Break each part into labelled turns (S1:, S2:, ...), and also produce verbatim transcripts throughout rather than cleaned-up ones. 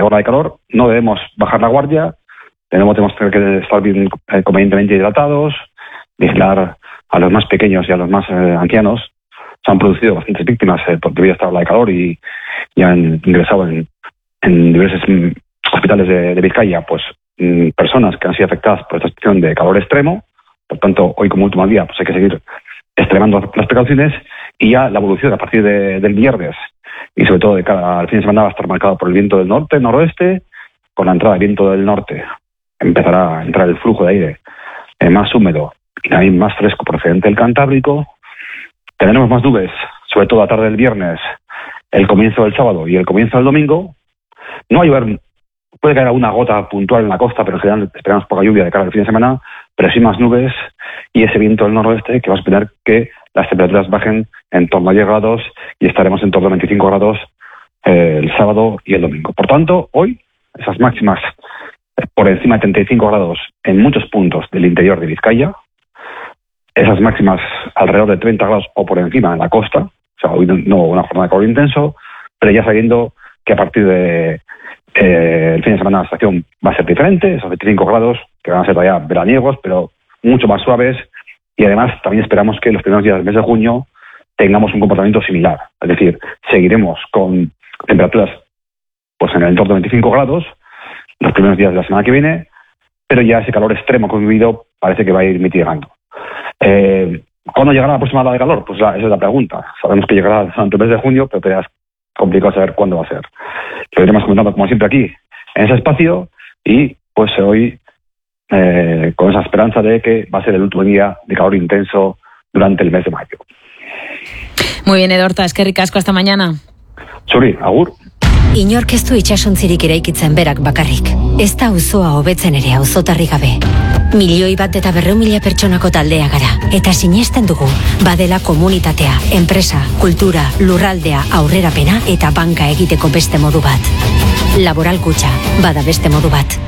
S1: ola de calor, no debemos bajar la guardia, tenemos, tenemos que estar bien eh, convenientemente hidratados, vigilar a los más pequeños y a los más eh, ancianos. Se han producido bastantes víctimas eh, por debido a esta ola de calor y, y han ingresado en, en diversos mm, hospitales de, de Vizcaya, pues mm, personas que han sido afectadas por esta situación de calor extremo. Por tanto, hoy como último día, pues hay que seguir extremando las precauciones, y ya la evolución a partir de, del viernes y sobre todo de cara al fin de semana va a estar marcado por el viento del norte, noroeste. Con la entrada del viento del norte empezará a entrar el flujo de aire eh, más húmedo y también más fresco procedente del Cantábrico. Tendremos más nubes, sobre todo a tarde del viernes, el comienzo del sábado y el comienzo del domingo. No va a llover, puede caer alguna gota puntual en la costa, pero en general esperamos poca lluvia de cara al fin de semana, pero sí más nubes y ese viento del noroeste que va a esperar que las temperaturas bajen en torno a diez grados y estaremos en torno a veinticinco grados eh, el sábado y el domingo. Por tanto, hoy esas máximas eh, por encima de treinta y cinco grados en muchos puntos del interior de Vizcaya, esas máximas alrededor de treinta grados o por encima en la costa. O sea, hoy no una jornada de calor intenso, pero ya sabiendo que a partir de eh, el fin de semana la estación va a ser diferente, esos veinticinco grados que van a ser todavía veraniegos, pero mucho más suaves, y además también esperamos que los primeros días del mes de junio tengamos un comportamiento similar, es decir, seguiremos con temperaturas pues en el entorno de veinticinco grados los primeros días de la semana que viene, pero ya ese calor extremo que hemos vivido parece que va a ir mitigando. Eh, ¿Cuándo llegará la próxima ola de calor? Pues la, esa es la pregunta. Sabemos que llegará durante el mes de junio, pero todavía es complicado saber cuándo va a ser. Lo iremos comentando como siempre aquí, en ese espacio, y pues hoy eh, con esa esperanza de que va a ser el último día de calor intenso durante el mes de mayo.
S2: Muy bien, Edorta, es que ricasco, hasta mañana.
S1: Zuri, agur.
S3: Inork ez du itxasontzirik eraikitzen berak bakarrik. Ez da auzoa hobetzen ere auzotarri gabe. Milioi bat eta berrehun mila pertsonako taldea gara. Eta sinesten dugu, badela komunitatea, enpresa, kultura, lurraldea, aurrerapena eta banka egiteko beste modu bat. Laboral Kutxa, bada beste modu bat.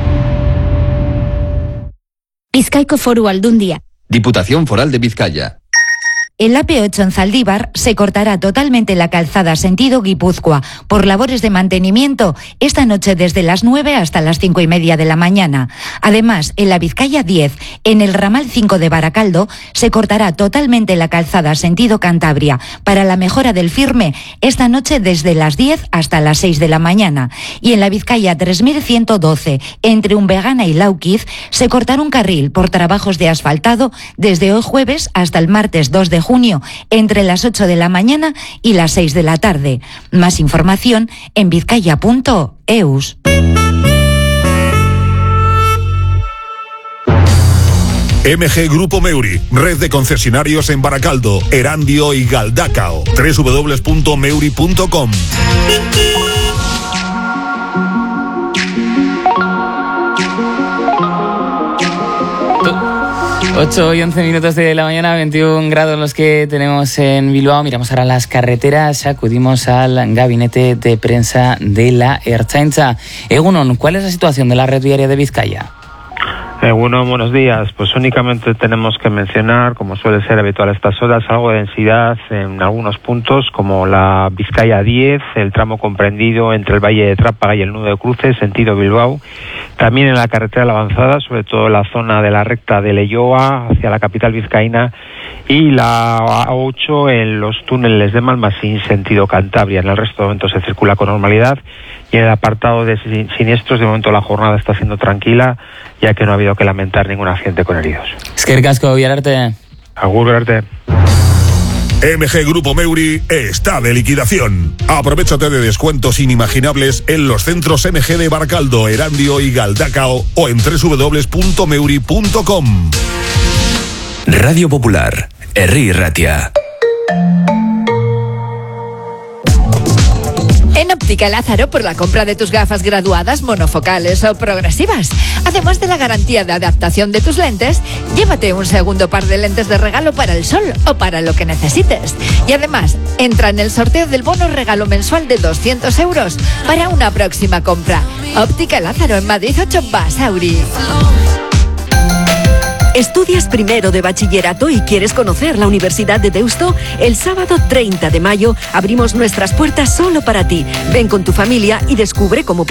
S4: Bizkaiko Foru Aldundia.
S5: Diputación Foral de Vizcaya.
S6: En la P ocho en Zaldívar se cortará totalmente la calzada sentido Guipúzcoa por labores de mantenimiento esta noche desde las nueve hasta las cinco y media de la mañana. Además, en la Vizcaya diez, en el ramal cinco de Baracaldo, se cortará totalmente la calzada sentido Cantabria para la mejora del firme esta noche desde las diez hasta las seis de la mañana. Y en la Vizcaya tres mil ciento doce, entre Umbegana y Lauquiz, se cortará un carril por trabajos de asfaltado desde hoy jueves hasta el martes dos de junio, entre las ocho de la mañana y las seis de la tarde. Más información en vizcaya punto eus.
S7: M G Grupo Meuri, red de concesionarios en Baracaldo, Erandio y Galdacao. doble u doble u doble u punto meuri punto com.
S8: ocho y once minutos de la mañana, veintiún grados los que tenemos en Bilbao. Miramos ahora las carreteras, acudimos al gabinete de prensa de la Ertzaintza. Egunon, ¿cuál es la situación de la red viaria de Vizcaya?
S9: Eh, bueno, buenos días. Pues únicamente tenemos que mencionar, como suele ser habitual a estas horas, algo de densidad en algunos puntos, como la Vizcaya diez, el tramo comprendido entre el Valle de Trápaga y el Nudo de Cruces, sentido Bilbao. También en la carretera de la Avanzada, sobre todo en la zona de la recta de Leioa, hacia la capital vizcaína, y la A ocho en los túneles de Malmasín, sentido Cantabria. En el resto de momentos se circula con normalidad, y en el apartado de siniestros, de momento la jornada está siendo tranquila, ya que no ha habido que lamentar ningún accidente con heridos.
S8: Eskerrik asko, Biararte.
S9: Agur, Biararte.
S7: M G Grupo Meuri está de liquidación. Aprovechate de descuentos inimaginables en los centros M G de Baracaldo, Erandio y Galdacao o en doble u doble u doble u punto meuri punto com.
S5: Radio Popular, Herri Ratia.
S10: En Óptica Lázaro, por la compra de tus gafas graduadas, monofocales o progresivas, además de la garantía de adaptación de tus lentes, llévate un segundo par de lentes de regalo para el sol o para lo que necesites. Y además, entra en el sorteo del bono regalo mensual de doscientos euros para una próxima compra. Óptica Lázaro, en Madrid ocho, Basauri.
S11: ¿Estudias primero de bachillerato y quieres conocer la Universidad de Deusto? El sábado treinta de mayo abrimos nuestras puertas solo para ti. Ven con tu familia y descubre cómo